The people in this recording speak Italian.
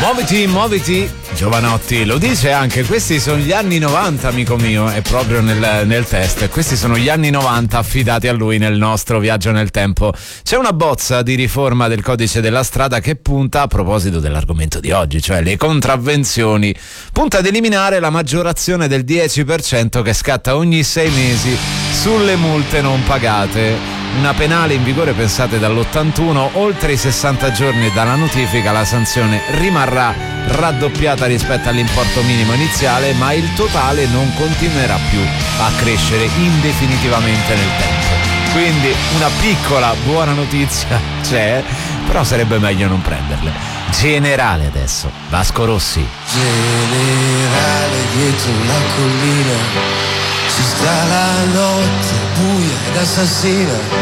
Muoviti, muoviti, Giovanotti lo dice anche. Questi sono gli anni 90, amico mio, è proprio nel test. Questi sono gli anni 90 affidati a lui nel nostro viaggio nel tempo. C'è una bozza di riforma del codice della strada che punta, a proposito dell'argomento di oggi, cioè le contravvenzioni, punta ad eliminare la maggiorazione del 10% che scatta ogni 6 mesi sulle multe non pagate. Una penale in vigore, pensate, dall'81, oltre i 60 giorni dalla notifica la sanzione rimarrà raddoppiata rispetto all'importo minimo iniziale, ma il totale non continuerà più a crescere indefinitivamente nel tempo. Quindi una piccola buona notizia c'è, però sarebbe meglio non prenderle. Generale adesso, Vasco Rossi. Generale dietro una collina ci sta la notte buia ed assassina.